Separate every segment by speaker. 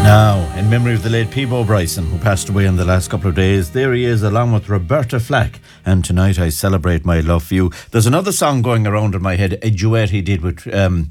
Speaker 1: Now, in memory of the late Peebo Bryson, who passed away in the last couple of days, there he is along with Roberta Flack. And tonight I celebrate my love for you. There's another song going around in my head, a duet he did with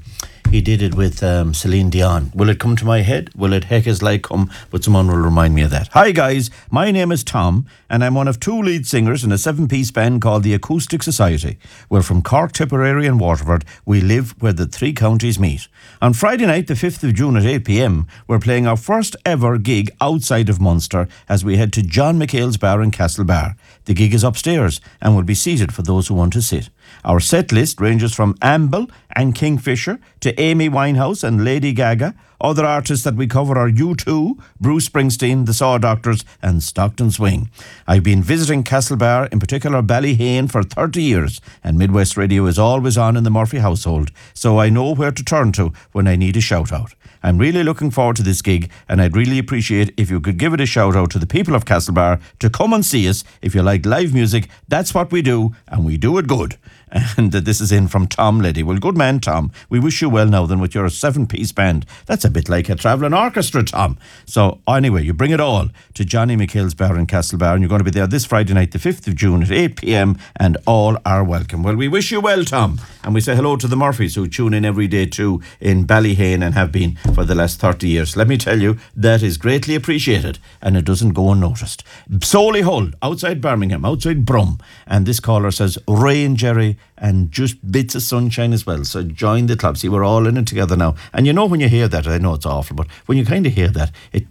Speaker 1: Celine Dion. Will it come to my head? Will it heck as like come? But someone will remind me of that. Hi guys, my name is Tom and I'm one of two lead singers in a 7-piece band called the Acoustic Society. We're from Cork, Tipperary and Waterford. We live where the three counties meet. On Friday night, the 5th of June at 8pm, we're playing our first ever gig outside of Munster as we head to John McHale's Bar in Castlebar. The gig is upstairs and will be seated for those who want to sit. Our set list ranges from Amble and Kingfisher to Amy Winehouse and Lady Gaga. Other artists that we cover are U2, Bruce Springsteen, The Saw Doctors and Stockton Swing. I've been visiting Castlebar, in particular Ballyhane, for 30 years and Midwest Radio is always on in the Murphy household, so I know where to turn to when I need a shout out. I'm really looking forward to this gig and I'd really appreciate if you could give it a shout out to the people of Castlebar to come and see us. If you like live music, that's what we do and we do it good. And this is in from Tom Leddy. Well, good man, Tom. We wish you well now then with your 7-piece band. That's a bit like a travelling orchestra, Tom. So anyway, you bring it all to Johnny McHale's Bar in Castlebar and you're going to be there this Friday night, the 5th of June at 8pm and all are welcome. Well, we wish you well, Tom. And we say hello to the Murphys who tune in every day too in Ballyhane and have been for the last 30 years. Let me tell you, that is greatly appreciated and it doesn't go unnoticed. Solihull, outside Birmingham, outside Brum. And this caller says, rain, Jerry, and just bits of sunshine as well. So join the club. See, we're all in it together now. And you know when you hear that, I know it's awful, but when you kind of hear that,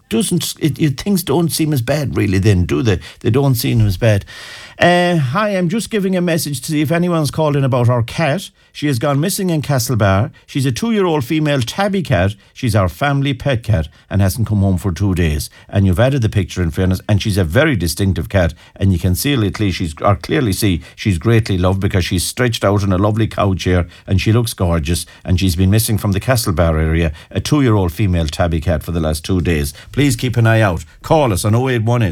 Speaker 1: things don't seem as bad really then, do they? They don't seem as bad. Hi, I'm just giving a message to see if anyone's called in about our cat. She has gone missing in Castlebar. She's a 2-year-old female tabby cat. She's our family pet cat and hasn't come home for 2 days. And you've added the picture in fairness, and she's a very distinctive cat. And you can clearly see she's greatly loved because she's stretched out in a lovely couch here and she looks gorgeous. And she's been missing from the Castlebar area, a 2-year-old female tabby cat for the last 2 days. Please keep an eye out. Call us on 0818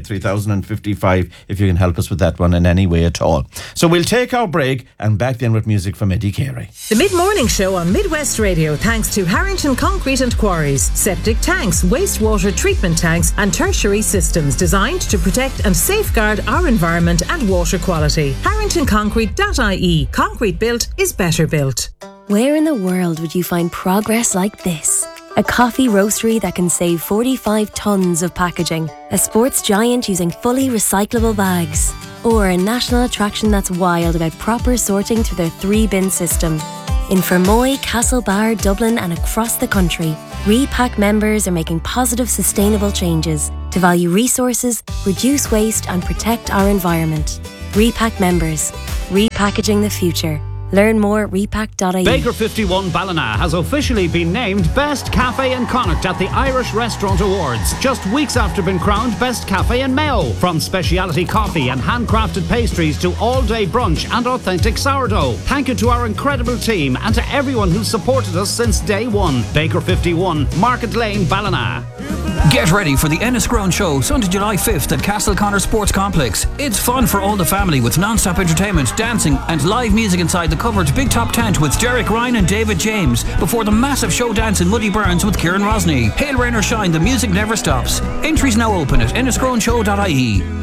Speaker 1: 3055 if you can help us with that one in any way at all. So we'll take our break and back then with music from Eddie Carey.
Speaker 2: The Mid-Morning Show on Midwest Radio thanks to Harrington Concrete and Quarries. Septic tanks, wastewater treatment tanks and tertiary systems designed to protect and safeguard our environment and water quality. HarringtonConcrete.ie. Concrete built is better built.
Speaker 3: Where in the world would you find progress like this? A coffee roastery that can save 45 tonnes of packaging. A sports giant using fully recyclable bags. Or a national attraction that's wild about proper sorting through their 3-bin system. In Fermoy, Castlebar, Dublin and across the country, Repack members are making positive, sustainable changes to value resources, reduce waste and protect our environment. Repack members. Repackaging the future. Learn more at repack.ie.
Speaker 4: Baker 51 Ballina has officially been named Best Cafe in Connacht at the Irish Restaurant Awards, just weeks after being crowned Best Cafe in Mayo. From speciality coffee and handcrafted pastries to all-day brunch and authentic sourdough. Thank you to our incredible team and to everyone who's supported us since day one. Baker 51, Market Lane, Ballina.
Speaker 5: Get ready for the Enniscrone Show, Sunday, July 5th at Castleconnor Sports Complex. It's fun for all the family with non-stop entertainment, dancing and live music inside the covered Big Top Tent with Derek Ryan and David James before the massive show dance in Muddy Burns with Kieran Rosny. Hail, rain or shine, the music never stops. Entries now open at enniscroneshow.ie.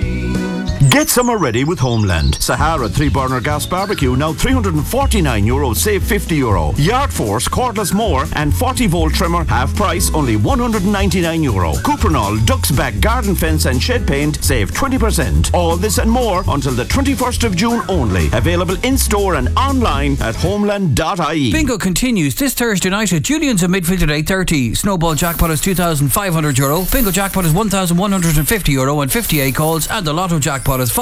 Speaker 1: Get summer ready with Homeland. Sahara 3-burner gas barbecue now €349, save €50. Yard Force cordless mower and 40-volt trimmer half price, only €199. Cuprinol Duck's Back garden fence and shed paint, save 20%. All this and more until the 21st of June only. Available in store and online at homeland.ie.
Speaker 5: Bingo continues this Thursday night at Julian's at midfield at 8:30. Snowball jackpot is €2,500. Bingo jackpot is €1,150 and 58 calls, and the Lotto jackpot is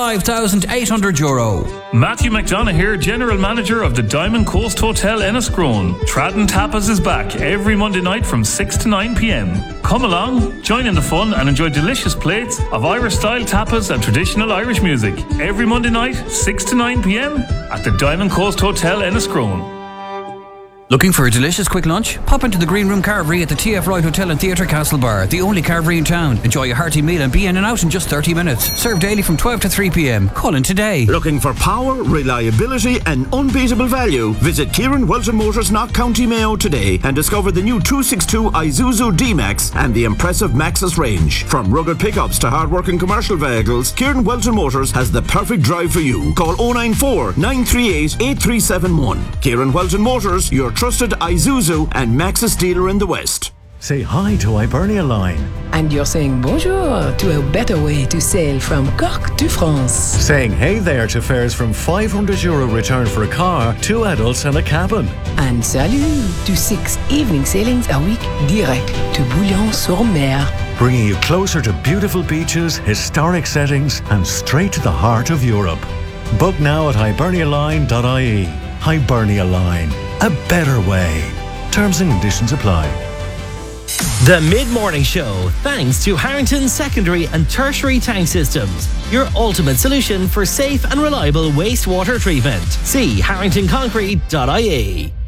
Speaker 5: €5,800.
Speaker 6: Matthew McDonough here, General Manager of the Diamond Coast Hotel Enniscrone. Tradden Tapas is back every Monday night from 6 to 9 p.m. Come along, join in the fun and enjoy delicious plates of Irish-style tapas and traditional Irish music. Every Monday night, 6 to 9 p.m. at the Diamond Coast Hotel Enniscrone.
Speaker 5: Looking for a delicious quick lunch? Pop into the Green Room Carvery at the TF Lloyd Hotel and Theatre Castlebar, the only carvery in town. Enjoy a hearty meal and be in and out in just 30 minutes. Served daily from 12 to 3 p.m. Call in today.
Speaker 1: Looking for power, reliability and unbeatable value? Visit Kieran Wilson Motors, Knock County Mayo today and discover the new 262 Isuzu D-Max and the impressive Maxus range. From rugged pickups to hard-working commercial vehicles, Kieran Wilson Motors has the perfect drive for you. Call 094 938 8371. Kieran Wilson Motors, your trusted Isuzu and Maxus dealer in the West.
Speaker 7: Say hi to Hibernia Line.
Speaker 8: And you're saying bonjour to a better way to sail from Cork to France.
Speaker 7: Saying hey there to fares from €500 return for a car, 2 adults and a cabin.
Speaker 8: And salut to 6 evening sailings a week direct to Bouillon-sur-Mer.
Speaker 7: Bringing you closer to beautiful beaches, historic settings and straight to the heart of Europe. Book now at hibernialine.ie. Hibernia Line. A better way. Terms and conditions apply.
Speaker 9: The Mid-Morning Show, thanks to Harrington Secondary and Tertiary Tank Systems, your ultimate solution for safe and reliable wastewater treatment. See harringtonconcrete.ie.